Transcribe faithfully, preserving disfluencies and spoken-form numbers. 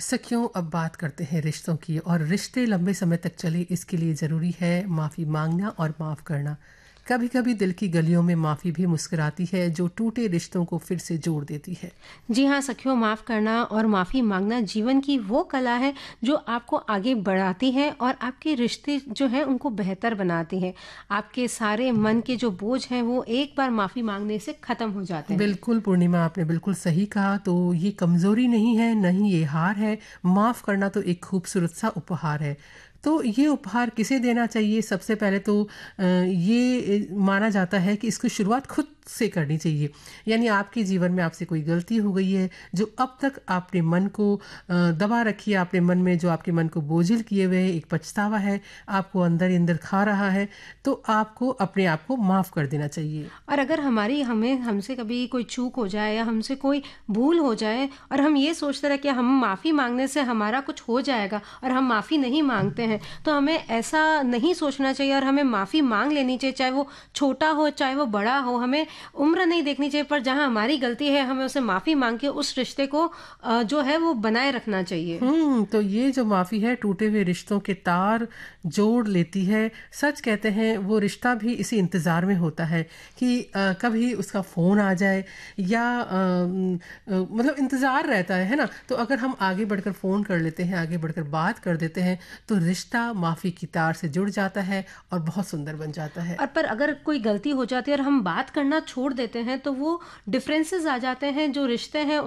सखियों, अब बात करते हैं रिश्तों की। और रिश्ते लंबे समय तक चले, इसके लिए ज़रूरी है माफ़ी मांगना और माफ़ करना। कभी कभी दिल की गलियों में माफ़ी भी मुस्कुराती है, जो टूटे रिश्तों को फिर से जोड़ देती है। जी हाँ सखियों, माफ़ करना और माफ़ी मांगना जीवन की वो कला है जो आपको आगे बढ़ाती है और आपके रिश्ते जो हैं उनको बेहतर बनाती है। आपके सारे मन के जो बोझ हैं वो एक बार माफ़ी मांगने से ख़त्म हो जाते हैं। बिल्कुल पूर्णिमा, आपने बिल्कुल सही कहा। तो ये कमज़ोरी नहीं है, नहीं ये हार है। माफ़ करना तो एक खूबसूरत सा उपहार है। तो ये उपहार किसे देना चाहिए? सबसे पहले तो अ, ये माना जाता है कि इसकी शुरुआत खुद से करनी चाहिए। यानी आपके जीवन में आपसे कोई गलती हो गई है, जो अब तक आपने मन को अ, दबा रखी है, आपने मन में जो आपके मन को बोझिल किए हुए है, एक पछतावा है, आपको अंदर ही अंदर खा रहा है, तो आपको अपने आप को माफ़ कर देना चाहिए। और अगर हमारी हमें हमसे कभी कोई चूक हो जाए या हमसे कोई भूल हो जाए और हम ये सोचते रहे कि हम माफ़ी मांगने से हमारा कुछ हो जाएगा और हम माफ़ी नहीं मांगते हैं, तो हमें ऐसा नहीं सोचना चाहिए और हमें माफ़ी मांग लेनी चाहिए। चाहे वो छोटा हो चाहे वो बड़ा हो, हमें उम्र नहीं देखनी चाहिए, पर जहाँ हमारी गलती है हमें उसे माफ़ी मांग के उस रिश्ते को अ, जो है वो बनाए रखना चाहिए। हुँ, तो ये जो माफ़ी है टूटे हुए रिश्तों के तार जोड़ लेती है। सच कहते हैं वो रिश्ता भी इसी इंतज़ार में होता है कि अ, कभी उसका फ़ोन आ जाए या अम, अ, मतलब इंतज़ार रहता है, है ना? तो अगर हम आगे बढ़कर फ़ोन कर लेते हैं, आगे बढ़कर बात कर देते हैं, तो रिश्ता माफ़ी की तार से जुड़ जाता है और बहुत सुंदर बन जाता है। और पर अगर कोई गलती हो जाती है और हम बात करना छोड़ देते हैं तो वो डिफरेंसेस आ जाते हैं, जो रिश्ते हैं